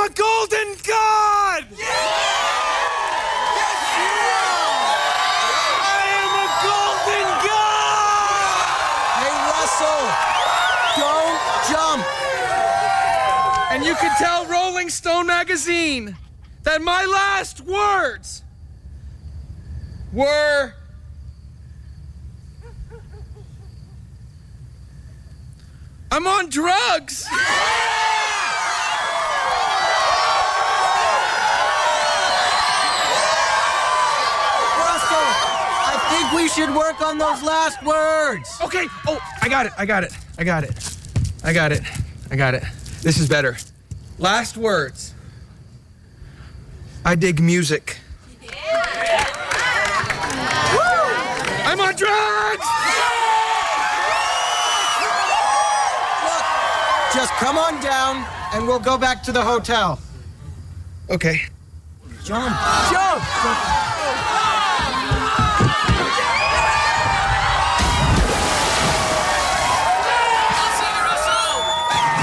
a golden god! Yeah! Yes, you are! I am a golden god! Hey, Russell, don't jump! And you can tell Rolling Stone magazine that my last words were... I'm on drugs! I think we should work on those last words. Okay. Oh, I got it. This is better. Last words. I dig music. I'm on drugs! Look, just come on down and we'll go back to the hotel. Okay. Jump!